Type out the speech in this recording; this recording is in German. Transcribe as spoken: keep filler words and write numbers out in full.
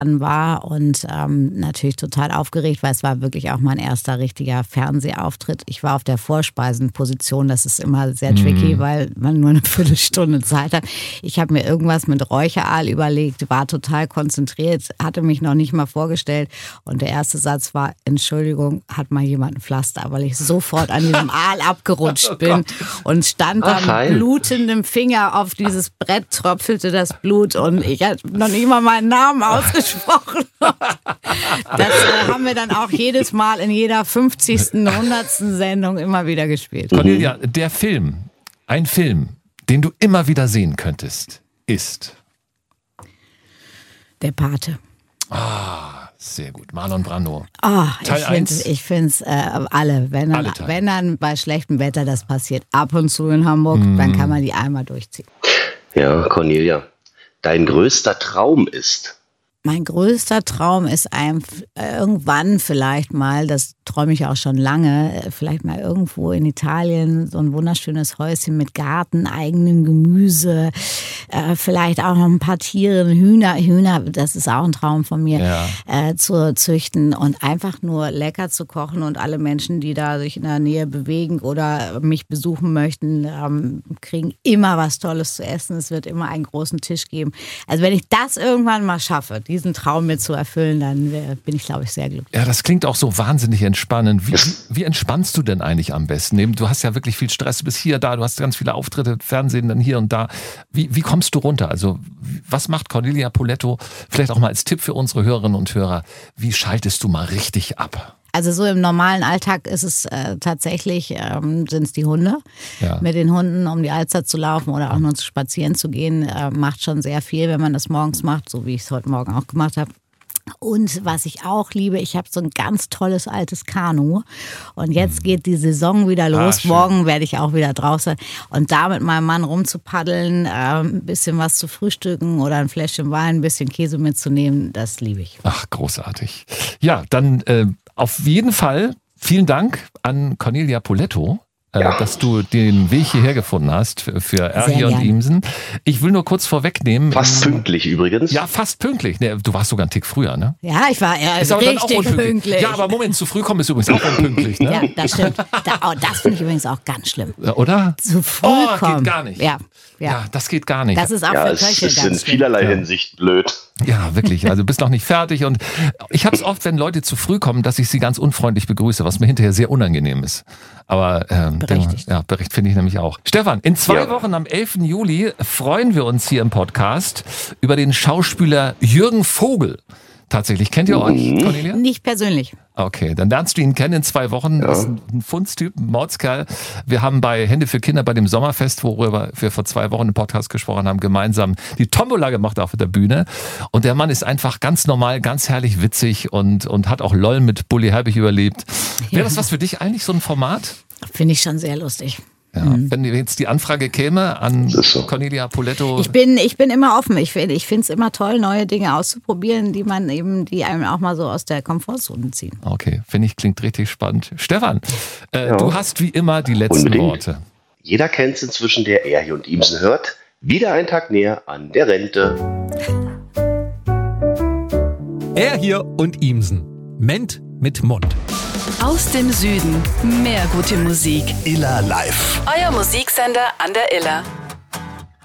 war und ähm, natürlich total aufgeregt, weil es war wirklich auch mein erster richtiger Fernsehauftritt. Ich war auf der Vorspeisenposition, das ist immer sehr tricky, mhm. weil man nur eine Viertelstunde Zeit hat. Ich habe mir irgendwas mit Räucheraal überlegt, war total konzentriert, hatte mich noch nicht mal vorgestellt und der erste Satz war, Entschuldigung, hat mal jemand ein Pflaster, weil ich sofort an diesem Aal abgerutscht bin und stand dann Ach, mit blutendem Finger auf dieses Brett, tröpfelte das Blut und ich hatte noch nicht mal meinen Namen ausgesprochen. Das äh, haben wir dann auch jedes Mal in jeder fünfzigsten, hundertsten Sendung immer wieder gespielt. Cornelia, der Film, ein Film, den du immer wieder sehen könntest, ist? Der Pate. Ah, sehr gut. Marlon Brando. Oh, Teil eins. Ich finde es äh, alle. Wenn dann, alle wenn dann bei schlechtem Wetter, das passiert ab und zu in Hamburg, mm. dann kann man die einmal durchziehen. Ja, Cornelia, dein größter Traum ist? Mein größter Traum ist ein, irgendwann vielleicht mal, das träume ich auch schon lange, vielleicht mal irgendwo in Italien so ein wunderschönes Häuschen mit Garten, eigenem Gemüse, äh, vielleicht auch noch ein paar Tiere, Hühner, Hühner, das ist auch ein Traum von mir, ja. äh, zu züchten und einfach nur lecker zu kochen und alle Menschen, die da sich in der Nähe bewegen oder mich besuchen möchten, ähm, kriegen immer was Tolles zu essen. Es wird immer einen großen Tisch geben. Also wenn ich das irgendwann mal schaffe, diesen Traum mir zu erfüllen, dann bin ich, glaube ich, sehr glücklich. Ja, das klingt auch so wahnsinnig entspannend. Wie, wie entspannst du denn eigentlich am besten? Du hast ja wirklich viel Stress, du bist hier, da, du hast ganz viele Auftritte, Fernsehen, dann hier und da. Wie, wie kommst du runter? Also was macht Cornelia Poletto? Vielleicht auch mal als Tipp für unsere Hörerinnen und Hörer. Wie schaltest du mal richtig ab? Also so im normalen Alltag ist es äh, tatsächlich, ähm, sind es die Hunde. Ja. Mit den Hunden um die Alster zu laufen oder auch nur zu spazieren zu gehen, äh, macht schon sehr viel, wenn man das morgens macht, so wie ich es heute Morgen auch gemacht habe. Und was ich auch liebe, ich habe so ein ganz tolles altes Kanu und jetzt geht die Saison wieder los. Ah, morgen werde ich auch wieder draußen und da mit meinem Mann rumzupaddeln, äh, ein bisschen was zu frühstücken oder ein Fläschchen Wein, ein bisschen Käse mitzunehmen, das liebe ich. Ach, großartig. Ja, dann äh, auf jeden Fall vielen Dank an Cornelia Poletto. Ja. Dass du den Weg hierher gefunden hast für Erhi und Imsen. Ich will nur kurz vorwegnehmen. Fast pünktlich übrigens. Ja, fast pünktlich. Nee, du warst sogar einen Tick früher, ne? Ja, ich war ja ist richtig aber dann auch pünktlich. Ja, aber Moment, zu früh kommen ist übrigens auch unpünktlich, ne? Ja, das stimmt. Da, oh, das finde ich übrigens auch ganz schlimm. Oder? Zu früh oh, kommen. geht gar nicht. Ja, ja. ja, das geht gar nicht. Das ist auch ja, für es Köche ist ganz in schlimm. vielerlei ja. Hinsicht blöd. Ja, wirklich. Also bist noch nicht fertig. Und ich habe es oft, wenn Leute zu früh kommen, dass ich sie ganz unfreundlich begrüße, was mir hinterher sehr unangenehm ist. Aber ähm, berechtigt. Ja, Bericht finde ich nämlich auch. Stefan, in zwei ja. Wochen am elften Juli freuen wir uns hier im Podcast über den Schauspieler Jürgen Vogel. Tatsächlich. Kennt ihr mhm. euch, Cornelia? Nicht persönlich. Okay, dann lernst du ihn kennen in zwei Wochen. Ja. Das ist ein Fundstyp, ein Mordskerl. Wir haben bei Hände für Kinder bei dem Sommerfest, worüber wir vor zwei Wochen im Podcast gesprochen haben, gemeinsam die Tombola gemacht auf der Bühne. Und der Mann ist einfach ganz normal, ganz herrlich witzig und, und hat auch LOL mit Bully Herbig überlebt. Ja. Wäre das was für dich eigentlich, so ein Format? Finde ich schon sehr lustig. Ja, mhm. Wenn jetzt die Anfrage käme an so. Cornelia Poletto. Ich bin, ich bin immer offen. Ich finde ich finde es immer toll, neue Dinge auszuprobieren, die man eben, die einem auch mal so aus der Komfortzone ziehen. Okay, finde ich, klingt richtig spannend. Stefan, äh, ja. du hast wie immer die letzten Unbedingt. Worte. Jeder kennt es inzwischen, der Erhi und Imsen hört. Wieder ein Tag näher an der Rente. Erhi und Imsen. Ment mit Mund. Aus dem Süden. Mehr gute Musik. Iller Live. Euer Musiksender an der Iller.